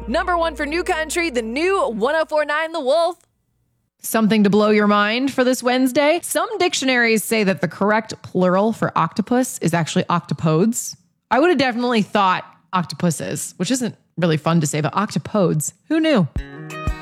Number 1 for New Country, the new 1049 The Wolf. Something to blow your mind for this Wednesday. Some dictionaries say that the correct plural for octopus is actually octopodes. I would have definitely thought octopuses, which isn't really fun to say, but octopodes. Who knew?